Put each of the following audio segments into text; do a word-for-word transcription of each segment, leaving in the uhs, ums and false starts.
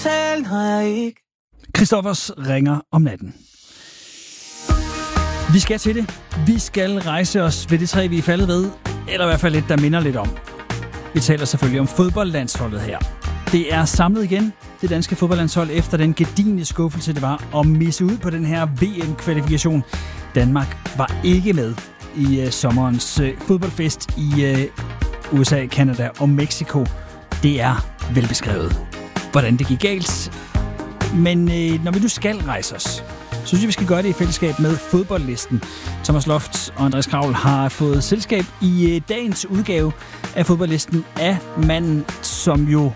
Tal har jeg ikke. Christoffers ringer om natten. Vi skal til det. Vi skal rejse os ved det træ, vi er faldet ved. Eller i hvert fald lidt, der minder lidt om. Vi taler selvfølgelig om fodboldlandsholdet her. Det er samlet igen, det danske fodboldlandshold, efter den gedigne skuffelse, det var at misse ud på den her V M-kvalifikation. Danmark var ikke med i uh, sommerens uh, fodboldfest i uh, U S A, Canada og Mexico. Det er velbeskrevet, hvordan det gik galt. Men uh, når vi nu skal rejse os, så synes jeg, vi skal gøre det i fællesskab med fodboldlisten. Thomas Loft og Andreas Kravl har fået selskab i uh, dagens udgave af fodboldlisten af manden, som jo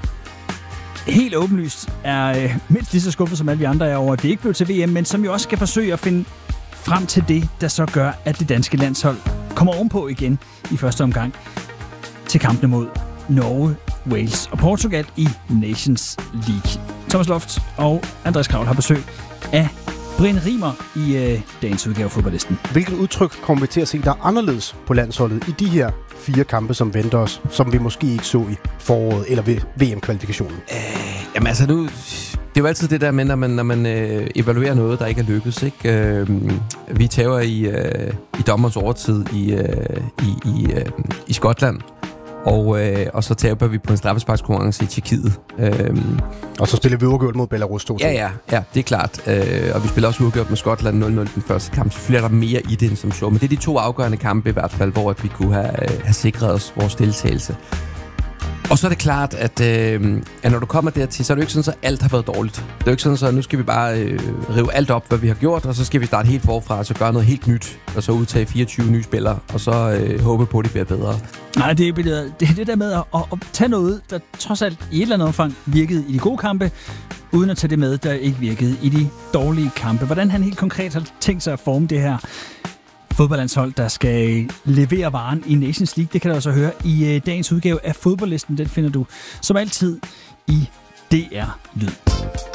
helt åbenlyst er øh, mindst lige så skuffet som alle de andre er over, at det ikke blev til V M, men som jo også skal forsøge at finde frem til det, der så gør, at det danske landshold kommer ovenpå igen i første omgang til kampene mod Norge, Wales og Portugal i Nations League. Thomas Loft og Andreas Kravl har besøg af Brian Rimer i øh, dagens udgave af fodboldlisten. Hvilket udtryk kommer vi til at se, der er anderledes på landsholdet i de her fire kampe, som venter os, som vi måske ikke så i foråret eller ved V M-kvalifikationen? Øh, jamen altså nu, det er jo altid det der med, når man, når man øh, evaluerer noget, der ikke er lykkedes. Ikke? Øh, vi tager i, øh, i dommerens overtid i, øh, i, i, øh, i Skotland, og, øh, og så taber vi på en straffesparkskonkurrence i Tjekkiet. Øh, og så spiller vi uafgjort mod Belarus to. Ja, ja, ja, det er klart. Øh, og vi spiller også uafgjort med Skotland nul nul den første kamp. Selvfølgelig er der mere i det end som så, men det er de to afgørende kampe i hvert fald, hvor at vi kunne have, have sikret os vores deltagelse. Og så er det klart, at, øh, at når du kommer dertil, så er det jo ikke sådan, at alt har været dårligt. Det er jo ikke sådan, at nu skal vi bare øh, rive alt op, hvad vi har gjort, og så skal vi starte helt forfra, og så gøre noget helt nyt, og så udtage fireogtyve nye spillere, og så øh, håbe på, at det bliver bedre. Nej, det er det, er det der med at, at, at tage noget, der trods alt i et eller andet omfang virkede i de gode kampe, uden at tage det med, der ikke virkede i de dårlige kampe. Hvordan han helt konkret har tænkt sig at forme det her fodboldlandshold, der skal levere varen i Nations League. Det kan du også høre i uh, dagens udgave af fodboldlisten. Den finder du som altid i D R Lyd.